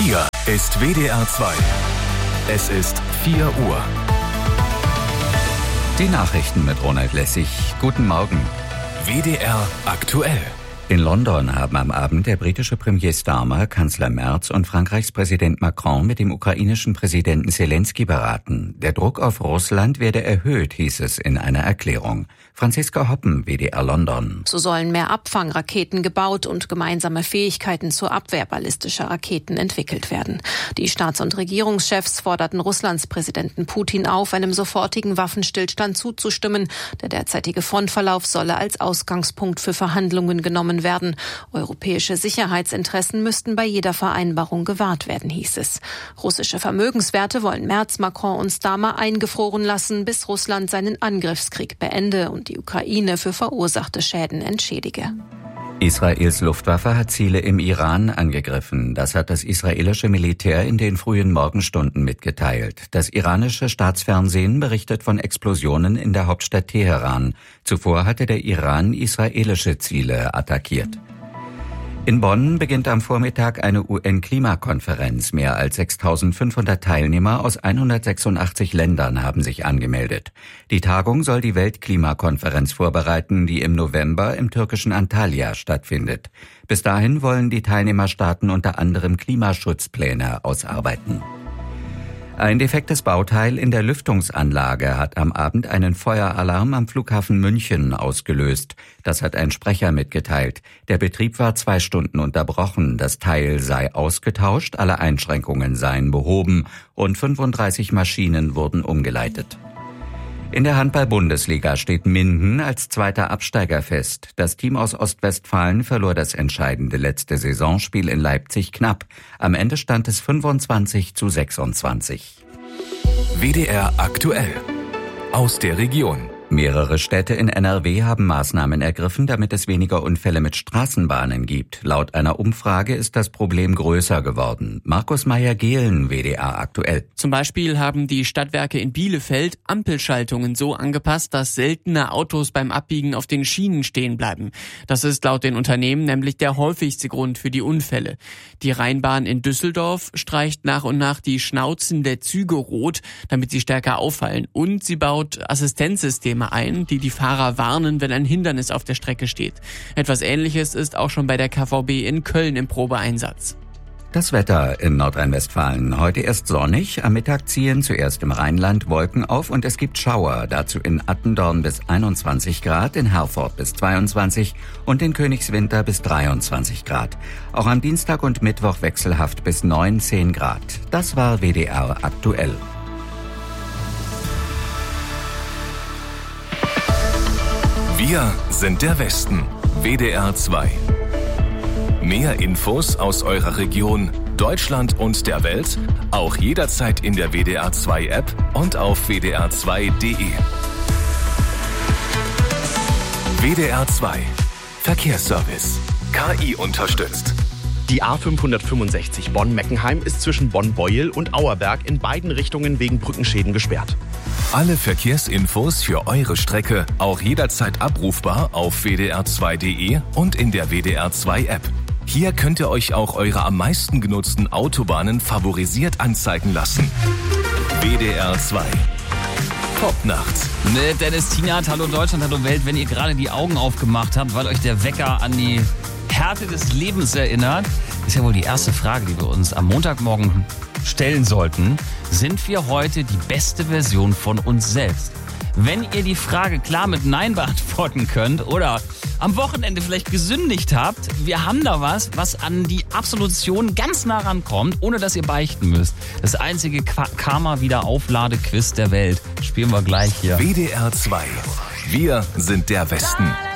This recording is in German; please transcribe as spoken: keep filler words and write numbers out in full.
Hier ist W D R zwei. Es ist vier Uhr. Die Nachrichten mit Ronald Lessig. Guten Morgen. W D R aktuell. In London haben am Abend der britische Premier Starmer, Kanzler Merz und Frankreichs Präsident Macron mit dem ukrainischen Präsidenten Zelensky beraten. Der Druck auf Russland werde erhöht, hieß es in einer Erklärung. Franziska Hoppen, W D R London. So sollen mehr Abfangraketen gebaut und gemeinsame Fähigkeiten zur Abwehr ballistischer Raketen entwickelt werden. Die Staats- und Regierungschefs forderten Russlands Präsidenten Putin auf, einem sofortigen Waffenstillstand zuzustimmen. Der derzeitige Frontverlauf solle als Ausgangspunkt für Verhandlungen genommen werden. Europäische Sicherheitsinteressen müssten bei jeder Vereinbarung gewahrt werden, hieß es. Russische Vermögenswerte wollen Merz, Macron und Starmer eingefroren lassen, bis Russland seinen Angriffskrieg beende und die Ukraine für verursachte Schäden entschädige. Israels Luftwaffe hat Ziele im Iran angegriffen. Das hat das israelische Militär in den frühen Morgenstunden mitgeteilt. Das iranische Staatsfernsehen berichtet von Explosionen in der Hauptstadt Teheran. Zuvor hatte der Iran israelische Ziele attackiert. In Bonn beginnt am Vormittag eine U N-Klimakonferenz. Mehr als sechstausendfünfhundert Teilnehmer aus hundertsechsundachtzig Ländern haben sich angemeldet. Die Tagung soll die Weltklimakonferenz vorbereiten, die im November im türkischen Antalya stattfindet. Bis dahin wollen die Teilnehmerstaaten unter anderem Klimaschutzpläne ausarbeiten. Ein defektes Bauteil in der Lüftungsanlage hat am Abend einen Feueralarm am Flughafen München ausgelöst. Das hat ein Sprecher mitgeteilt. Der Betrieb war zwei Stunden unterbrochen. Das Teil sei ausgetauscht, alle Einschränkungen seien behoben und fünfunddreißig Maschinen wurden umgeleitet. In der Handball-Bundesliga steht Minden als zweiter Absteiger fest. Das Team aus Ostwestfalen verlor das entscheidende letzte Saisonspiel in Leipzig knapp. Am Ende stand es fünfundzwanzig zu sechsundzwanzig. W D R aktuell. Aus der Region. Mehrere Städte in N R W haben Maßnahmen ergriffen, damit es weniger Unfälle mit Straßenbahnen gibt. Laut einer Umfrage ist das Problem größer geworden. Markus Meyer-Gehlen, W D R aktuell. Zum Beispiel haben die Stadtwerke in Bielefeld Ampelschaltungen so angepasst, dass seltene Autos beim Abbiegen auf den Schienen stehen bleiben. Das ist laut den Unternehmen nämlich der häufigste Grund für die Unfälle. Die Rheinbahn in Düsseldorf streicht nach und nach die Schnauzen der Züge rot, damit sie stärker auffallen. Und sie baut Assistenzsysteme ein, die die Fahrer warnen, wenn ein Hindernis auf der Strecke steht. Etwas Ähnliches ist auch schon bei der K V B in Köln im Probeeinsatz. Das Wetter in Nordrhein-Westfalen. Heute erst sonnig, am Mittag ziehen zuerst im Rheinland Wolken auf und es gibt Schauer. Dazu in Attendorn bis einundzwanzig Grad, in Herford bis zweiundzwanzig und in Königswinter bis dreiundzwanzig Grad. Auch am Dienstag und Mittwoch wechselhaft bis neunzehn Grad. Das war W D R aktuell. Wir sind der Westen. W D R zwei. Mehr Infos aus eurer Region, Deutschland und der Welt, auch jederzeit in der W D R zwei App und auf w d r zwei punkt d e. W D R zwei. Verkehrsservice. K I unterstützt. Die A fünfhundertfünfundsechzig Bonn-Meckenheim ist zwischen Bonn-Beuel und Auerberg in beiden Richtungen wegen Brückenschäden gesperrt. Alle Verkehrsinfos für eure Strecke auch jederzeit abrufbar auf w d r zwei punkt d e und in der W D R zwei App. Hier könnt ihr euch auch eure am meisten genutzten Autobahnen favorisiert anzeigen lassen. W D R zwei. Popnacht. Mit Dennis Tienert, hallo Deutschland, hallo Welt. Wenn ihr gerade die Augen aufgemacht habt, weil euch der Wecker an die Härte des Lebens erinnert, ist ja wohl die erste Frage, die wir uns am Montagmorgen stellen sollten. Sind wir heute die beste Version von uns selbst? Wenn ihr die Frage klar mit Nein beantworten könnt oder am Wochenende vielleicht gesündigt habt, wir haben da was, was an die Absolution ganz nah rankommt, ohne dass ihr beichten müsst. Das einzige Karma-Wiederauflade-Quiz der Welt spielen wir gleich hier. W D R zwei. Wir sind der Westen.